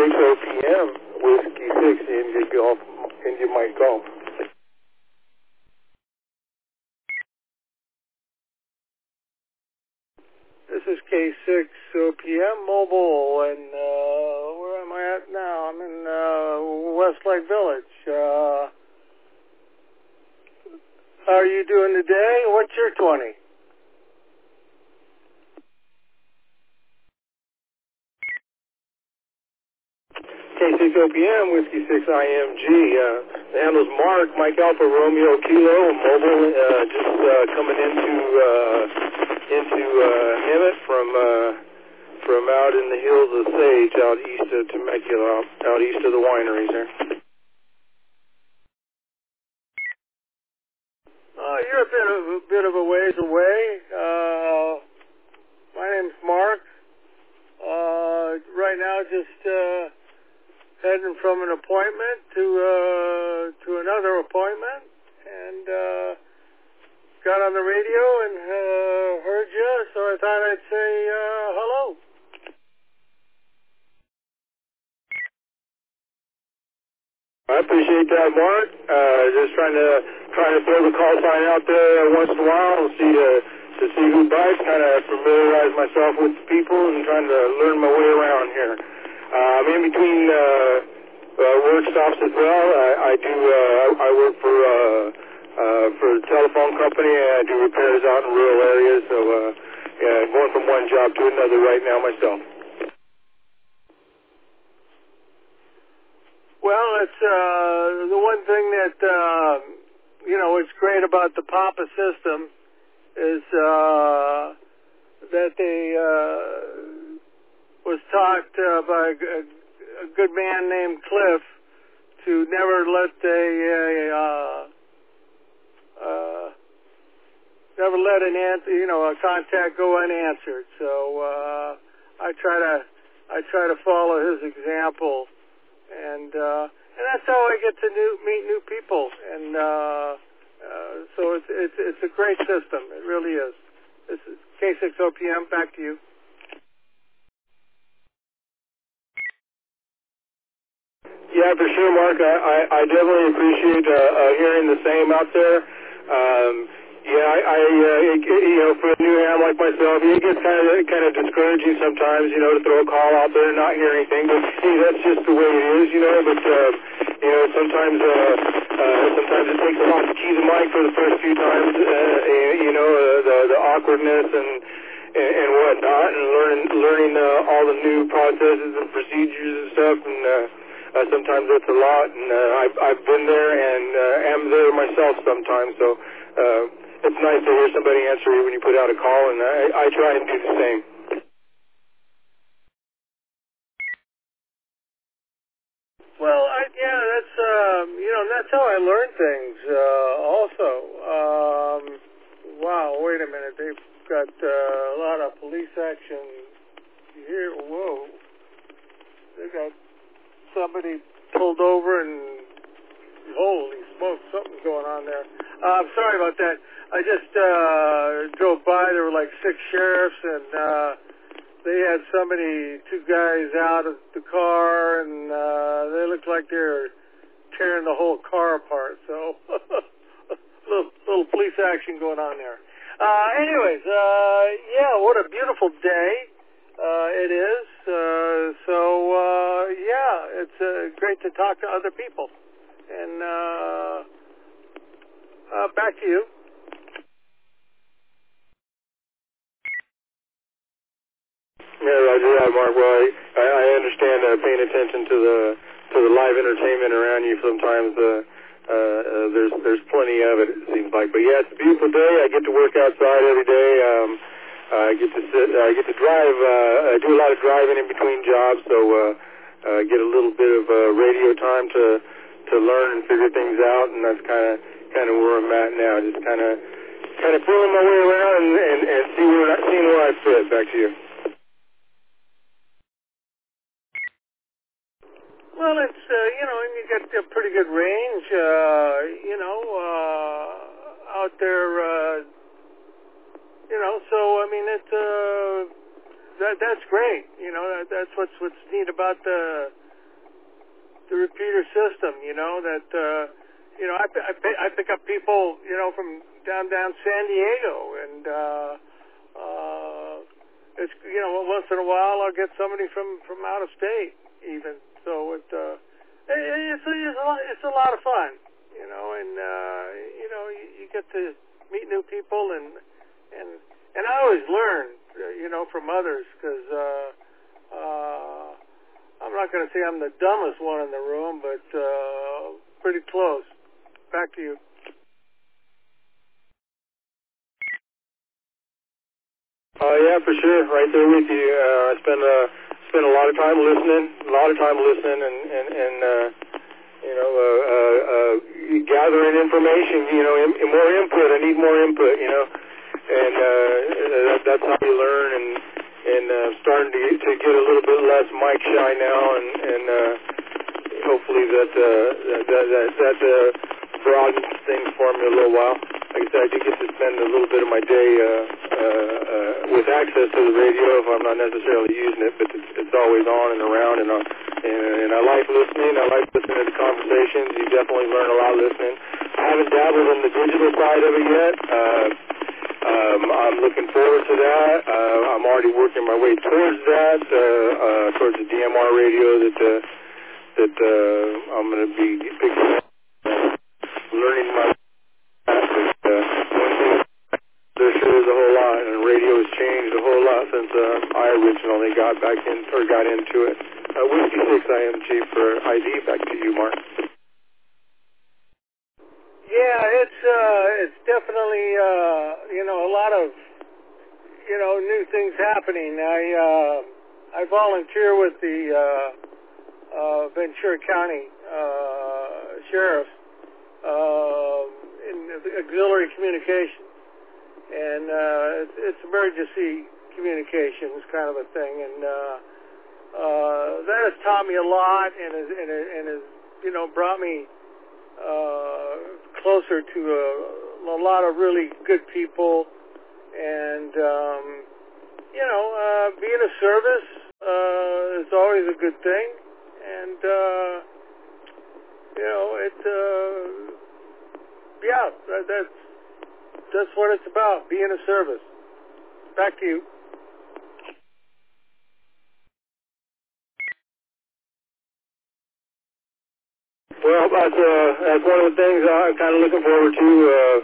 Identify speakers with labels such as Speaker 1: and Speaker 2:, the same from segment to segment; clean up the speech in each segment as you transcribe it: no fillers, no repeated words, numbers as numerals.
Speaker 1: OPM, Whiskey 6, India Mike Golf. This is K6 OPM Mobile, and where am I at now? I'm in Westlake Village. How are you doing today? What's your 20? K6 OPM, Whiskey 6 IMG. The handle's Mark, Mike Alpha Romeo Kilo, Mobile, just coming into Hemet from out in the hills of Sage, out east of Temecula, out east of the wineries there. You're a bit of a ways away. My name's Mark. Right now, just heading from an appointment to another appointment, and got on the radio and heard you, so I thought I'd say hello. I appreciate that, Mark. Just trying to throw the call sign out there once in a while and to see who bites, kind of familiarize myself with the people and trying to learn my way around here. I'm in between work stops as well. I work for a telephone company, and I do repairs out in rural areas. So going from one job to another right now myself. Well, it's the one thing that what's great about the Papa system is that they was taught by a good man named Cliff to never let a contact go unanswered. So I try to follow his example, and that's how I get to meet new people, and so it's a great system. It really is. This is K6 OPM. Back to you. Yeah, for sure, Mark. I definitely appreciate hearing the same out there. For a new ham like myself, it gets kind of discouraging sometimes, to throw a call out there and not hear anything. But hey, that's just the way it is, But sometimes it takes a lot to key the mic for the first few times. The awkwardness and whatnot, and learning all the new processes and procedures and stuff, and sometimes it's a lot, and I've been there and am there myself sometimes, so it's nice to hear somebody answer you when you put out a call, and I try and do the same. Well, that's how I learn things. Also, wow, wait a minute, they've got a lot of police action here. Whoa, they got somebody pulled over, and holy smokes, something's going on there. I'm sorry about that. I just drove by. There were like 6 sheriffs, and they had two guys out of the car, and they looked like they were tearing the whole car apart. So little police action going on there. Anyways, what a beautiful day it is. It's great to talk to other people. And back to you. Yeah, Roger. Yeah, Mark. Well, I understand paying attention to the live entertainment around you. Sometimes there's plenty of it. It seems like. But yeah, it's a beautiful day. I get to work outside every day. I get to sit. I get to drive. I do a lot of driving in between jobs, so get a little bit of radio time to learn and figure things out, and that's kind of where I'm at now. Just kind of feeling my way around and seeing where I fit. Back to you. Well, it's and you get a pretty good range, out there. So I mean, that's great. That's what's neat about the repeater system. You know that I pick up people from down San Diego, and it's once in a while I'll get somebody from out of state even. So it's a lot of fun, and you get to meet new people, and I always learn from others, because I'm not going to say I'm the dumbest one in the room, but pretty close. Back to you.
Speaker 2: Yeah, for sure. Right there with you. I spend a lot of time listening, and gathering information. More input. I need more input. And that's how you learn. And starting to get a little bit less mic shy now, and hopefully that broadens things for me a little while. Like I said, I do get to spend a little bit of my day with access to the radio if I'm not necessarily using it, but it's always on and around, and I like listening. I like listening to the conversations. You definitely learn a lot listening. I haven't dabbled in the digital side of it yet. I'm looking forward to that. I'm already working my way towards that, towards the DMR radio that I'm going to be picking up, learning my. There sure is a whole lot, and radio has changed a whole lot since I originally got into it. Whiskey 6 IMG for ID. Back to you, Mark.
Speaker 1: Yeah, it's definitely a lot of new things happening. I volunteer with the Ventura County Sheriff in auxiliary communications, and it's emergency communications kind of a thing, and that has taught me a lot, and has brought me closer to a lot of really good people, and being of service is always a good thing, and that's what it's about, being of service. Back to you.
Speaker 2: Well, that's one of the things I'm kind of looking forward to.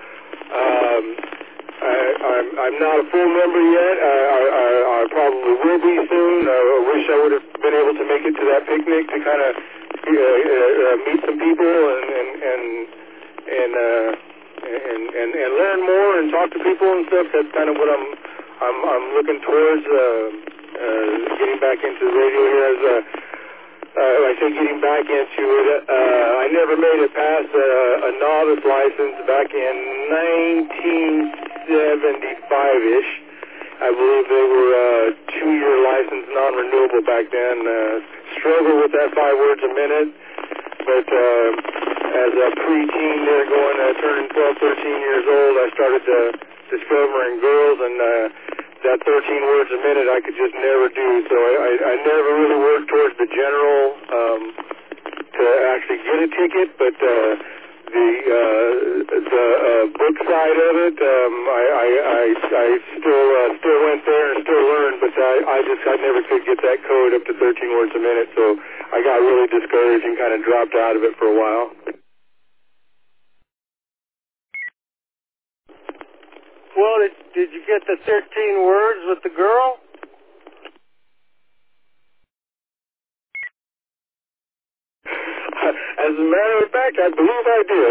Speaker 2: I'm not a full member yet. I probably will be soon. I wish I would have been able to make it to that picnic to kind of meet some people and learn more and talk to people and stuff. That's kind of what I'm looking towards. Getting back into the radio here I say getting back into it. I never made it past a novice license back in 1975-ish. I believe they were 2-year license, non-renewable back then. Struggled with that 5 words a minute, but as a preteen there turning 12, 13 years old, I started discovering girls, and that 13 words a minute I could just never do. So I never really worked towards the general to actually get a ticket, but the book side of it, I still went there and still learned, but I never could get that code up to 13 words a minute, so I got really discouraged and kind of dropped out of it for a while.
Speaker 1: Well, did you get the 13 words with the girl?
Speaker 2: As a matter of fact, I believe I did.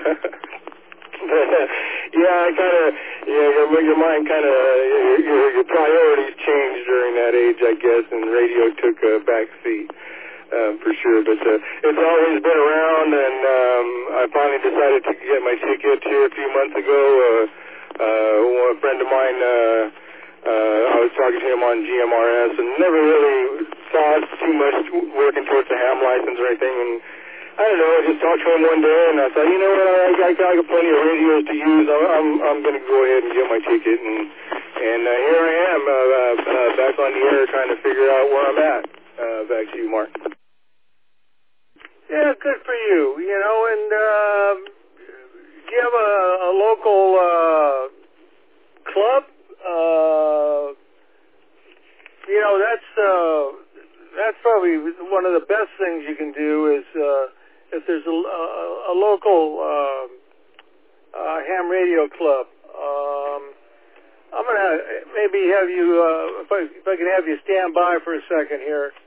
Speaker 2: Yeah, I kind of, your mind kind of, your priorities changed during that age, I guess, and radio took a back seat, for sure. But it's always been around, and I finally decided to get my ticket here a few months ago. A friend of mine, I was talking to him on GMRS, and never really thought too much working towards a ham license or anything, and I don't know, I just talked to him one day, and I thought, you know what, I got plenty of radios to use. I'm going to go ahead and get my ticket, and here I am, back on the air trying to figure out where I'm at. Back to you, Mark.
Speaker 1: Yeah, good for you. You know, and do you have a local club? You know, that's probably one of the best things you can do is if there's a local ham radio club. I'm gonna maybe have you if I can have you stand by for a second here.